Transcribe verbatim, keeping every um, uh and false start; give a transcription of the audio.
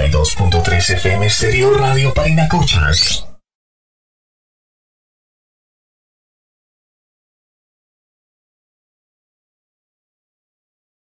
y dos punto tres F M Stereo Radio Parinacochas.